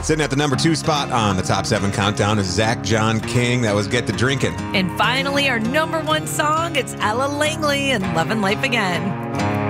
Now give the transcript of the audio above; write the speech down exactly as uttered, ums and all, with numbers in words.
Sitting at the number two spot on the top seven countdown is Zach John King. That was Get to Drinking. And finally, our number one song, it's Ella Langley and Lovin' Life Again.